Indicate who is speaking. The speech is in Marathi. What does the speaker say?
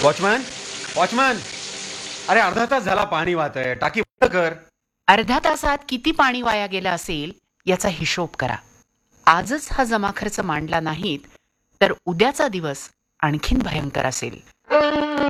Speaker 1: वॉचमॅन, वॉचमॅन, अरे अर्धा तास झाला पाणी वाहत आहे, टाकी बंद कर.
Speaker 2: अर्ध्या तासात किती पाणी वाया गेलं असेल याचा हिशोब करा. आजच हा जमा खर्च मांडला नाहीत तर उद्याचा दिवस आणखीन भयंकर असेल.